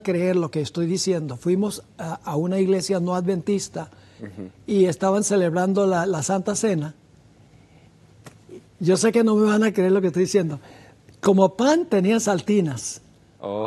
creer lo que estoy diciendo. Fuimos a una iglesia no adventista y estaban celebrando la Santa Cena. Yo sé que no me van a creer lo que estoy diciendo. Como pan tenían saltinas. Oh.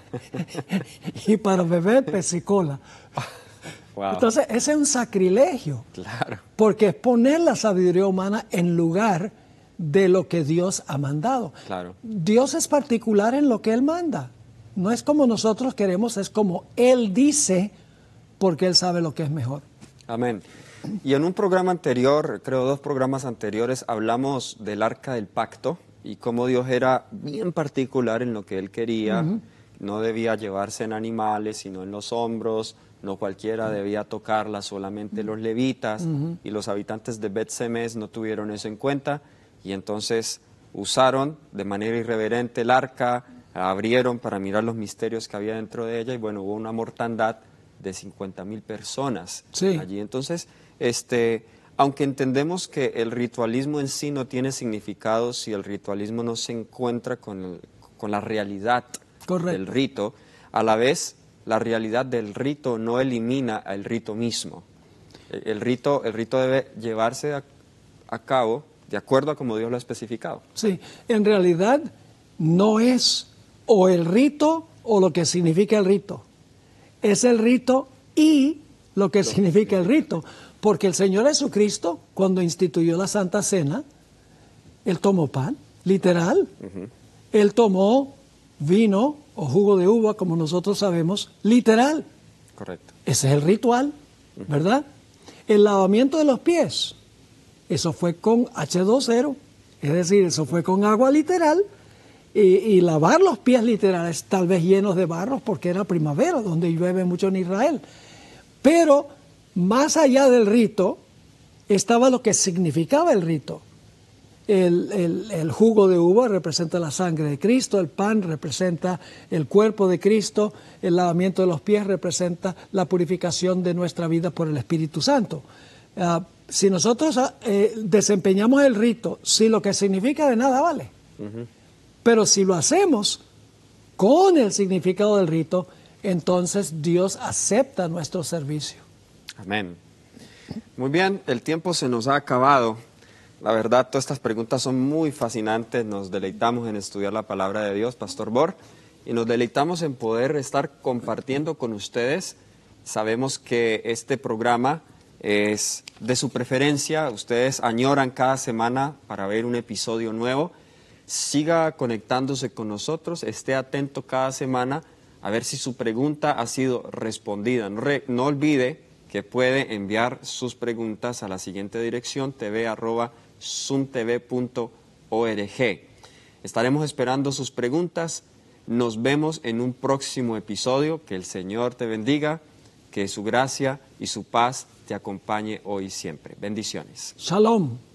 Y para beber pesicola. Wow. Entonces, ese es un sacrilegio. Claro. Porque es poner la sabiduría humana en lugar de lo que Dios ha mandado. Claro. Dios es particular en lo que Él manda. No es como nosotros queremos, es como Él dice, porque Él sabe lo que es mejor. Amén. Y en un programa anterior, creo 2 programas anteriores, hablamos del Arca del Pacto y cómo Dios era bien particular en lo que Él quería. No debía llevarse en animales, sino en los hombros. No cualquiera debía tocarla, solamente los levitas. Y los habitantes de Bet-Semes no tuvieron eso en cuenta. Y entonces usaron de manera irreverente el arca, abrieron para mirar los misterios que había dentro de ella. Y bueno, hubo una mortandad de 50,000 personas allí. Entonces, aunque entendemos que el ritualismo en sí no tiene significado si el ritualismo no se encuentra con la realidad del rito, a la vez la realidad del rito no elimina el rito mismo. El rito debe llevarse a cabo de acuerdo a como Dios lo ha especificado. Sí, en realidad no es o el rito o lo que significa el rito. Es el rito y lo que significa el rito. Porque el Señor Jesucristo, cuando instituyó la Santa Cena, Él tomó pan, literal. Él tomó vino o jugo de uva, como nosotros sabemos, literal. Correcto. Ese es el ritual, ¿verdad? El lavamiento de los pies, eso fue con H2O, es decir, eso fue con agua literal. Y lavar los pies literales, tal vez llenos de barros, porque era primavera, donde llueve mucho en Israel. Pero más allá del rito, estaba lo que significaba el rito. El jugo de uva representa la sangre de Cristo, el pan representa el cuerpo de Cristo, el lavamiento de los pies representa la purificación de nuestra vida por el Espíritu Santo. Si nosotros desempeñamos el rito, si lo que significa de nada vale. Pero si lo hacemos con el significado del rito, entonces Dios acepta nuestro servicio. Amén. Muy bien, el tiempo se nos ha acabado. La verdad, todas estas preguntas son muy fascinantes. Nos deleitamos en estudiar la palabra de Dios, Pastor Bor, y nos deleitamos en poder estar compartiendo con ustedes. Sabemos que este programa es de su preferencia. Ustedes añoran cada semana para ver un episodio nuevo. Siga conectándose con nosotros, esté atento cada semana a ver si su pregunta ha sido respondida. No olvide que puede enviar sus preguntas a la siguiente dirección, tv@suntv.org. Estaremos esperando sus preguntas. Nos vemos en un próximo episodio. Que el Señor te bendiga, que su gracia y su paz te acompañe hoy y siempre. Bendiciones. Shalom.